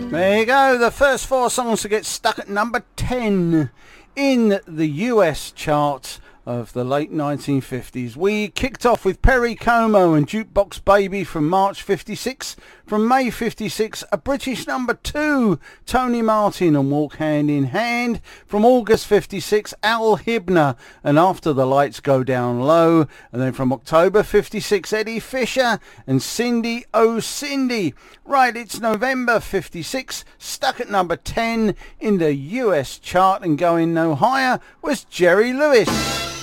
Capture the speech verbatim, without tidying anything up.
There you go, the first four songs to get stuck at number ten in the U S chart of the late nineteen fifties. We kicked off with Perry Como and Jukebox Baby from March fifty-six. From May fifty-six, a British number two, Tony Martin and Walk Hand in Hand. From August fifty-six, Al Hibner and After the Lights Go Down Low. And then from October fifty-six, Eddie Fisher and Cindy Oh Cindy. Right, it's November fifty-six, stuck at number ten in the U S chart and going no higher was Jerry Lewis.